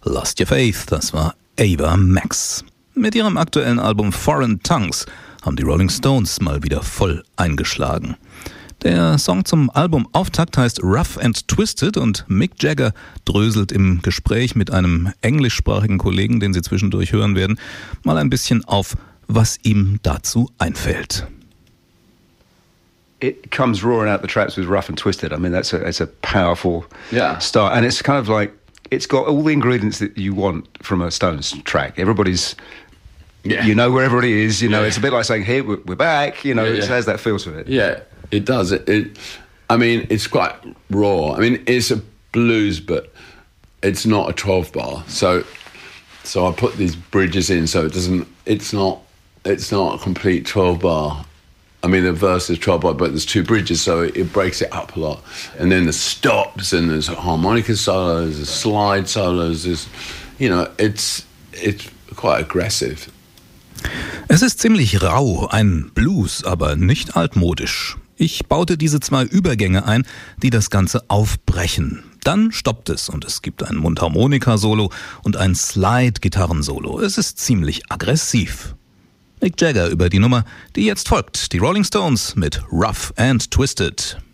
Lost Your Faith, das war Ava Max. Mit ihrem aktuellen Album Foreign Tongues haben die Rolling Stones mal wieder voll eingeschlagen. Der Song zum Albumauftakt heißt Rough and Twisted und Mick Jagger dröselt im Gespräch mit einem englischsprachigen Kollegen, den Sie zwischendurch hören werden, mal ein bisschen auf, was ihm dazu einfällt. It comes roaring out the traps with Rough and Twisted. I mean, it's a powerful start. And it's kind of like, it's got all the ingredients that you want from a Stones track. Everybody's, you know where everybody is, you know, it's a bit like saying, here, we're back, you know, it has that feel to it. Yeah, it does. I mean, it's quite raw. I mean, it's a blues, but it's not a 12-bar. So I put these bridges in, so it's not a complete 12-bar. I mean, the verse is 12-bar, but there's two bridges, so it breaks it up a lot. And then there's stops, and there's harmonica solos, there's slide solos, there's, you know, it's quite aggressive. Es ist ziemlich rau, ein Blues, aber nicht altmodisch. Ich baute diese zwei Übergänge ein, die das Ganze aufbrechen. Dann stoppt es und es gibt ein Mundharmonika-Solo und ein Slide-Gitarren-Solo. Es ist ziemlich aggressiv. Mick Jagger über die Nummer, die jetzt folgt. Die Rolling Stones mit Rough and Twisted.